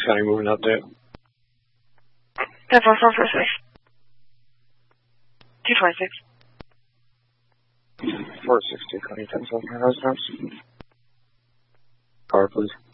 County moving update. 10-4-4-4-6. 226. 462 County 10-4 residence. Car, please.